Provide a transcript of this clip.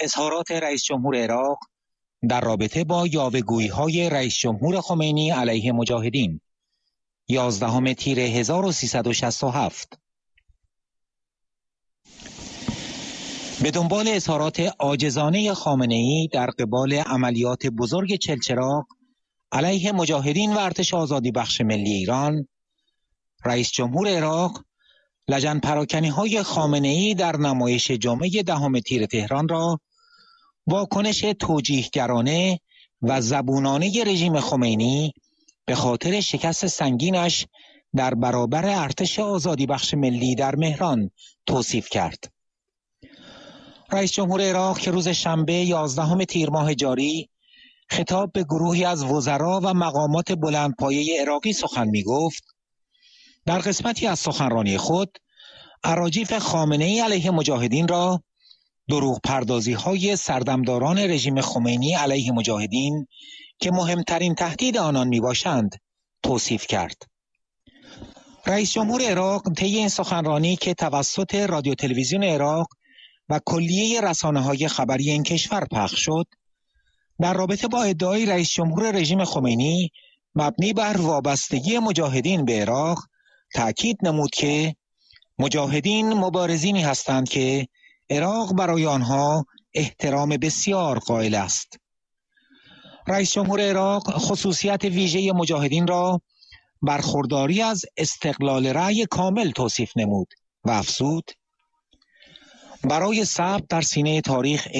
اظهارات رئیس جمهور عراق در رابطه با یاوه‌گویی‌های رئیس جمهور خمینی علیه مجاهدین 11 تیر 1367. به دنبال اظهارات عاجزانه خامنه‌ای در قبال عملیات بزرگ چلچراغ علیه مجاهدین و ارتش آزادی بخش ملی ایران، رئیس جمهور عراق لجن پراکنی‌های خامنه‌ای در نمایش جمعه 10 تیر تهران را واکنش توجیهگرانه و زبونانه رژیم خمینی به خاطر شکست سنگینش در برابر ارتش آزادی بخش ملی در مهران توصیف کرد. رئیس جمهور عراق که روز شنبه 11 تیر ماه جاری خطاب به گروهی از وزرا و مقامات بلندپایه عراقی سخن می گفت، در قسمتی از سخنرانی خود اراجیف خامنه‌ای علیه مجاهدین را دروغ پردازی های سردمداران رژیم خمینی علیه مجاهدین که مهمترین تهدید آنان می باشند توصیف کرد. رئیس جمهور عراق طی این سخنرانی که توسط رادیو تلویزیون عراق و کلیه رسانه‌های خبری این کشور پخش شد، در رابطه با ادعای رئیس جمهور رژیم خمینی مبنی بر وابستگی مجاهدین به عراق تأکید نمود که مجاهدین مبارزینی هستند که عراق برای آنها احترام بسیار قائل است. رئیس جمهور عراق خصوصیت ویژه مجاهدین را برخورداری از استقلال رأی کامل توصیف نمود و افزود: برای ثبت در سینه تاریخ